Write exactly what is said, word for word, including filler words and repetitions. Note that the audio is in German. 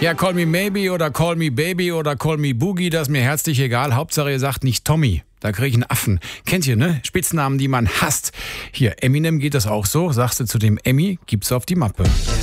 Ja, call me maybe oder call me baby oder call me boogie, das ist mir herzlich egal. Hauptsache ihr sagt nicht Tommy. Da kriege ich einen Affen. Kennt ihr, ne? Spitznamen, die man hasst. Hier, Eminem geht das auch so. Sagst du zu dem Emmy, gibt's auf die Mappe.